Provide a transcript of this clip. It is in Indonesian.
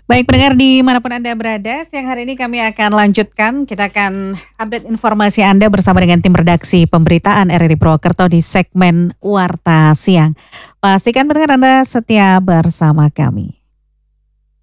Baik pendengar dimanapun Anda berada, siang hari ini kami akan lanjutkan, kita akan update informasi Anda bersama dengan tim redaksi pemberitaan RRI Purwokerto di segmen Warta Siang. Pastikan pendengar Anda setia bersama kami.